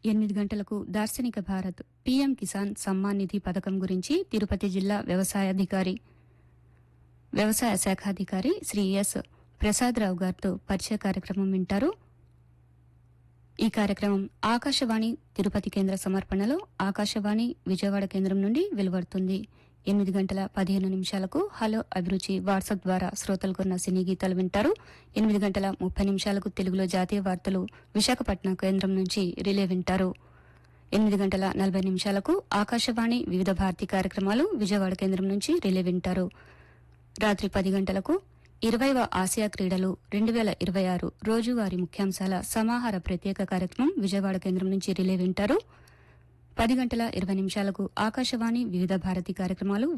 8 గంటలకు దార్శనిక భారత్ పీఎం కిసాన్ సమ్మాన్ నిధి పథకం గురించి తిరుపతి జిల్లా వ్యవసాయ శాఖాధికారి శ్రీ ఎస్ ప్రసాదరావు గారితో పరిచయ కార్యక్రమం వింటారు. ఈ కార్యక్రమం ఆకాశవాణి తిరుపతి కేంద్ర సమర్పణలో ఆకాశవాణి విజయవాడ కేంద్రం నుండి వెలువడుతుంది. 8 గంటల 15 నిమిషాలకు హలో అభిరుచి వాట్సాప్ ద్వారా శ్రోతలు కొన్న సినీ గీతాలు వింటారు. 8 గంటల 30 నిమిషాలకు తెలుగులో జాతీయ వార్తలు విశాఖపట్నం కేంద్రం నుంచి రిలే వింటారు. 8 గంటల 40 నిమిషాలకు ఆకాశవాణి వివిధ భారతి కార్యక్రమాలు విజయవాడ కేంద్రం నుంచి రిలే వింటారు. రాత్రి 10 గంటలకు 20వ ఆసియా క్రీడలు 2026 రోజువారీ ముఖ్యాంశాల సమాహార ప్రత్యేక కార్యక్రమం విజయవాడ కేంద్రం నుంచి రిలే వింటారు. 10 గంటల 20 నిమిషాలకు ఆకాశవాణి వివిధ భారతి కార్యక్రమాలు